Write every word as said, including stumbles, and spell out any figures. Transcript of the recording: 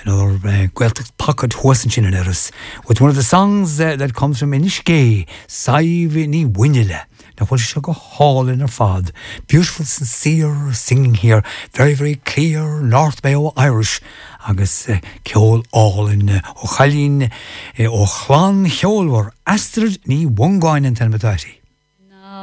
another uh, Gaeltacht pocket Huasanchin in Eris, with one of the songs uh, that comes from Inishgay, Saive ni Winile. Now, what is go hall in her fad? Beautiful, sincere singing here, very, very clear North Mayo Irish. Agus uh, Ceol all in uh, O'Chalín, uh, O'Chlan Ceol war Astrid ni Wongain in Telmatati.